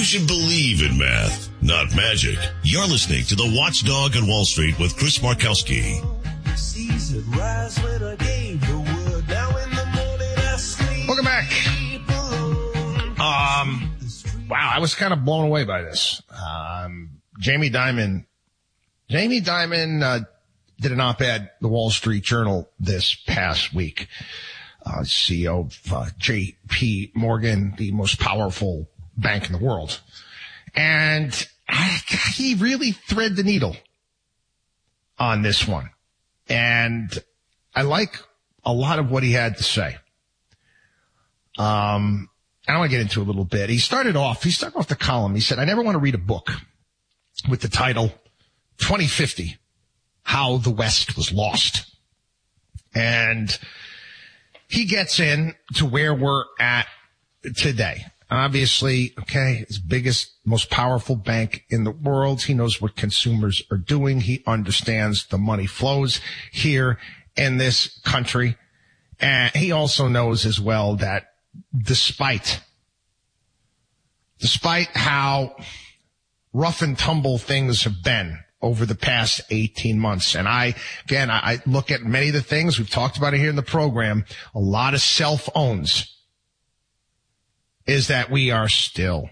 You should believe in math, not magic. You're listening to The Watchdog on Wall Street with Chris Markowski. Welcome back. Wow, I was kind of blown away by this. Jamie Dimon did an op-ed in the Wall Street Journal this past week. CEO of J.P. Morgan, the most powerful bank in the world. And he really thread the needle on this one. And I like a lot of what he had to say. I want to get into a little bit. He started off the column. He said, I never want to read a book with the title 2050, How the West Was Lost. And he gets in to where we're at today. Obviously, okay, his biggest, most powerful bank in the world. He knows what consumers are doing. He understands the money flows here in this country. And he also knows as well that despite how rough and tumble things have been over the past 18 months. And I look at many of the things we've talked about it here in the program, a lot of self-owns, is that we are still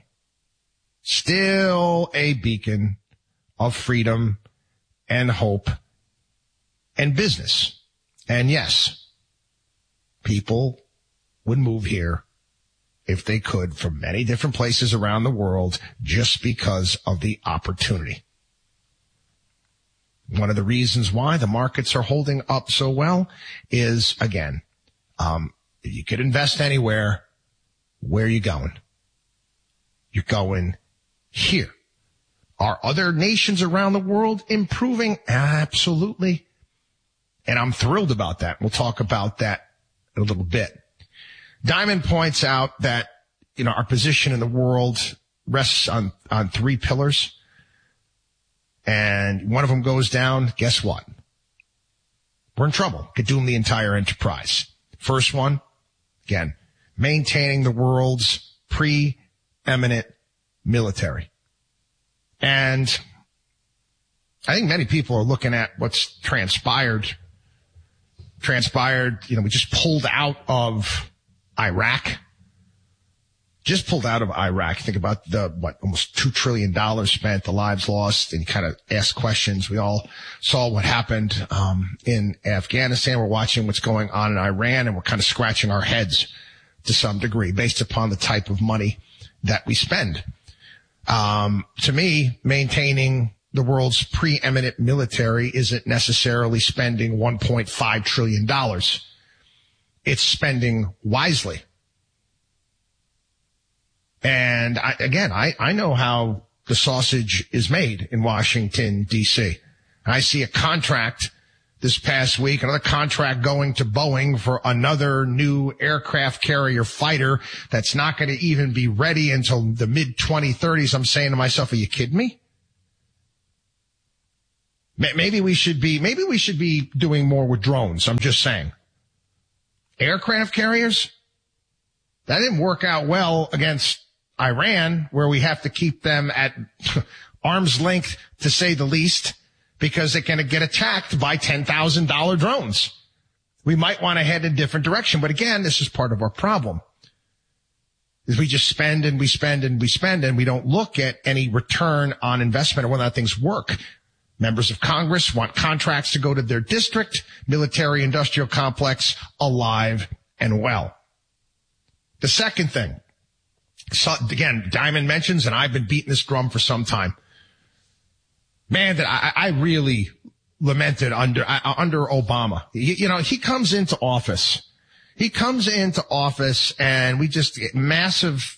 a beacon of freedom and hope and business. And yes, people would move here if they could from many different places around the world just because of the opportunity. One of the reasons why the markets are holding up so well is, again, you could invest anywhere. Where are you going? You're going here. Are other nations around the world improving? Absolutely. And I'm thrilled about that. We'll talk about that in a little bit. Dimon points out that, our position in the world rests on three pillars. And one of them goes down. Guess what? We're in trouble. Could doom the entire enterprise. First one, again, maintaining the world's preeminent military. And I think many people are looking at what's transpired. We just pulled out of Iraq. Think about almost $2 trillion spent, the lives lost, and you kind of ask questions. We all saw what happened in Afghanistan. We're watching what's going on in Iran, and we're kind of scratching our heads to some degree based upon the type of money that we spend. To me, maintaining the world's preeminent military isn't necessarily spending $1.5 trillion. It's spending wisely. And I know how the sausage is made in Washington, D.C. I see a contract this past week, another contract going to Boeing for another new aircraft carrier fighter that's not going to even be ready until the mid-2030s. I'm saying to myself, are you kidding me? Maybe we should be doing more with drones. I'm just saying. Aircraft carriers? That didn't work out well against Iran, where we have to keep them at arm's length, to say the least, because they're going to get attacked by $10,000 drones. We might want to head in a different direction. But again, this is part of our problem. Is we just spend and we spend and we spend, and we don't look at any return on investment or whether that things work. Members of Congress want contracts to go to their district, military industrial complex, alive and well. The second thing, so again, Dimon mentions, and I've been beating this drum for some time, man, that I really lamented under Obama. He comes into office. And we just get massive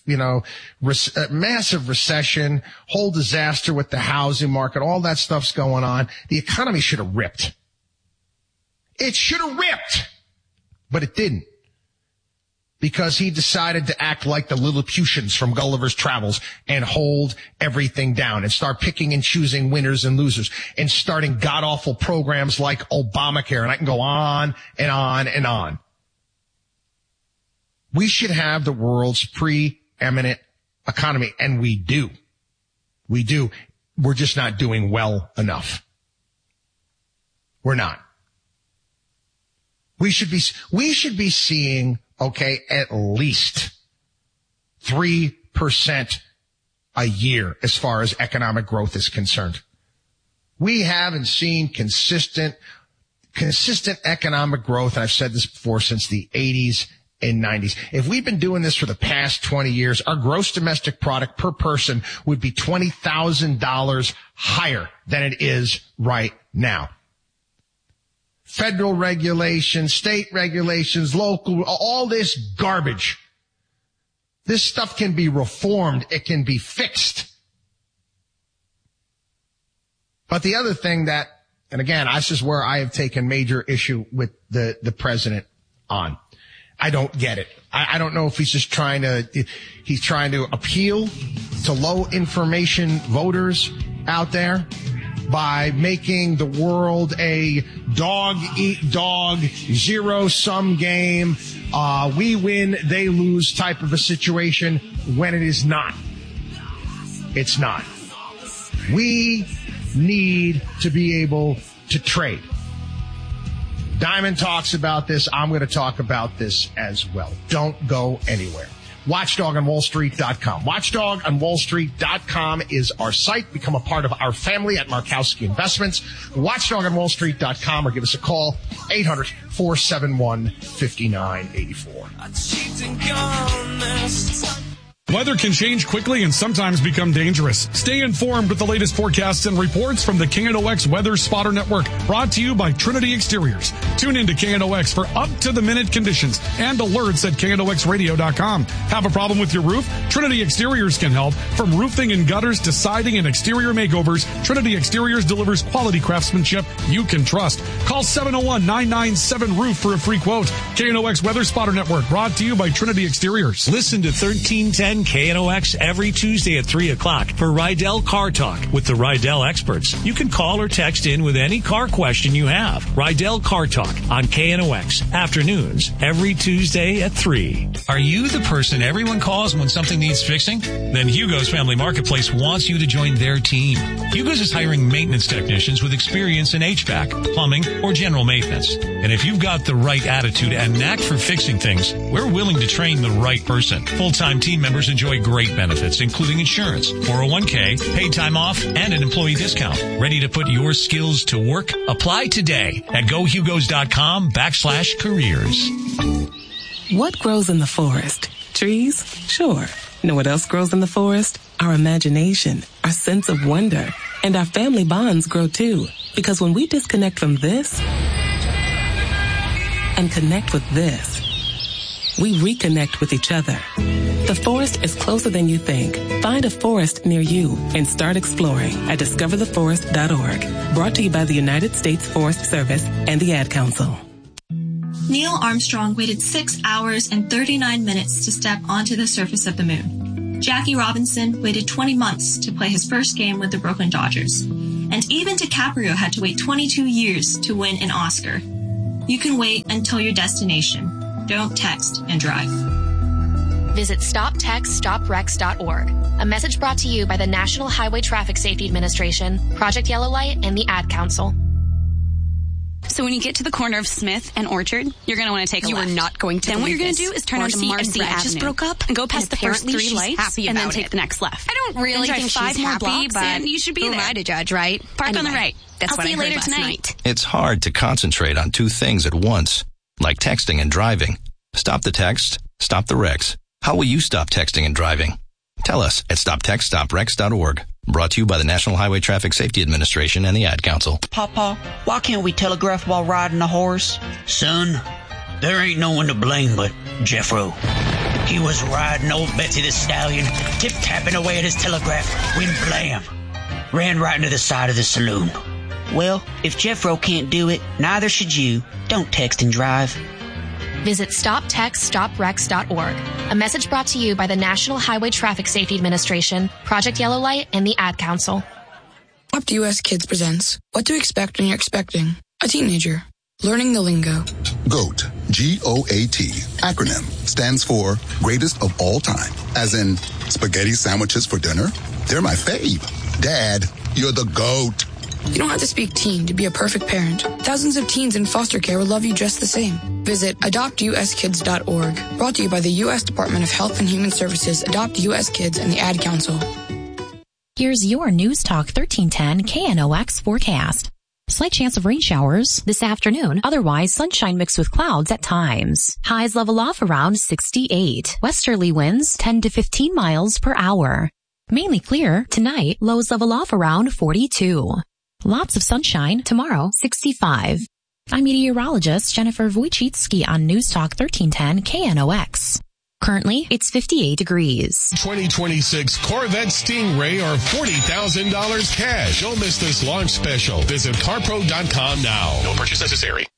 recession, whole disaster with the housing market, all that stuff's going on. The economy should have ripped. It should have ripped, but it didn't. Because he decided to act like the Lilliputians from Gulliver's Travels and hold everything down and start picking and choosing winners and losers and starting god-awful programs like Obamacare. And I can go on and on and on. We should have the world's preeminent economy, and we do. We do. We're just not doing well enough. We're not. We should be seeing, okay, at least 3% a year as far as economic growth is concerned. We haven't seen consistent economic growth, and I've said this before, since the 80s and 90s. If we've been doing this for the past 20 years, our gross domestic product per person would be $20,000 higher than it is right now. Federal regulations, state regulations, local, all this garbage. This stuff can be reformed. It can be fixed. But the other thing that, and again, this is where I have taken major issue with the president on. I don't get it. I don't know if he's just trying to appeal to low information voters out there by making the world a dog eat dog, zero sum game, we win, they lose type of a situation, when it is not. It's not. We need to be able to trade. Diamond talks about this. I'm going to talk about this as well. Don't go anywhere. WatchDogOnWallStreet.com. WatchDogOnWallStreet.com is our site. Become a part of our family at Markowski Investments. WatchDogOnWallStreet.com, or give us a call, 800-471-5984. Weather can change quickly and sometimes become dangerous. Stay informed with the latest forecasts and reports from the KNOX Weather Spotter Network, brought to you by Trinity Exteriors. Tune in to KNOX for up-to-the-minute conditions and alerts at KNOXradio.com. Have a problem with your roof? Trinity Exteriors can help. From roofing and gutters to siding and exterior makeovers, Trinity Exteriors delivers quality craftsmanship you can trust. Call 701-997-ROOF for a free quote. KNOX Weather Spotter Network, brought to you by Trinity Exteriors. Listen to 1310 KNOX every Tuesday at 3 o'clock for Rydell Car Talk with the Rydell experts. You can call or text in with any car question you have. Rydell Car Talk on KNOX afternoons every Tuesday at 3. Are you the person everyone calls when something needs fixing? Then Hugo's Family Marketplace wants you to join their team. Hugo's is hiring maintenance technicians with experience in HVAC, plumbing, or general maintenance. And if you've got the right attitude and knack for fixing things, we're willing to train the right person. Full-time team members enjoy great benefits, including insurance, 401k, paid time off, and an employee discount. Ready to put your skills to work? Apply today at gohugos.com/careers. What grows in the forest? Trees? Sure. You know what else grows in the forest? Our imagination, our sense of wonder, and our family bonds grow too. Because when we disconnect from this and connect with this, we reconnect with each other. The forest is closer than you think. Find a forest near you and start exploring at discovertheforest.org. Brought to you by the United States Forest Service and the Ad Council. Neil Armstrong waited 6 hours and 39 minutes to step onto the surface of the moon. Jackie Robinson waited 20 months to play his first game with the Brooklyn Dodgers. And even DiCaprio had to wait 22 years to win an Oscar. You can wait until your destination. Don't text and drive. Visit StopTextStopWrecks.org. A message brought to you by the National Highway Traffic Safety Administration, Project Yellow Light, and the Ad Council. So when you get to the corner of Smith and Orchard, you're going to want to take a left. You are not going to. Then what you're going to do is turn onto Marcy Avenue. Just broke up and go past the first 3 lights and then take the next left. I don't really think she's happy, but you should be who there. am I to judge, right? Park on the right. That's I'll what see I you heard later last tonight. night. It's hard to concentrate on two things at once, like texting and driving. Stop the text, stop the wrecks. How will you stop texting and driving? Tell us at StopTextStopWrecks.org. Brought to you by the National Highway Traffic Safety Administration and the Ad Council. Papa, why can't we telegraph while riding a horse? Son, there ain't no one to blame but Jeffro. He was riding old Betsy the Stallion, tip-tapping away at his telegraph, when blam, ran right into the side of the saloon. Well, if Jeffro can't do it, neither should you. Don't text and drive. Visit StopTextStopWrecks.org. A message brought to you by the National Highway Traffic Safety Administration, Project Yellow Light, and the Ad Council. Up to US Kids presents What to Expect When You're Expecting a Teenager. Learning the lingo. GOAT, G-O-A-T, acronym, stands for greatest of all time. As in, spaghetti sandwiches for dinner? They're my fave. Dad, you're the GOAT. You don't have to speak teen to be a perfect parent. Thousands of teens in foster care will love you just the same. Visit adoptuskids.org. Brought to you by the U.S. Department of Health and Human Services, Adopt U.S. Kids, and the Ad Council. Here's your News Talk 1310 KNOX forecast. Slight chance of rain showers this afternoon. Otherwise, sunshine mixed with clouds at times. Highs level off around 68. Westerly winds 10 to 15 miles per hour. Mainly clear tonight. Lows level off around 42. Lots of sunshine tomorrow, 65. I'm meteorologist Jennifer Wojcicki on News Talk 1310 KNOX. Currently, it's 58 degrees. 2026 Corvette Stingray are $40,000 cash. Don't miss this launch special. Visit carpro.com now. No purchase necessary.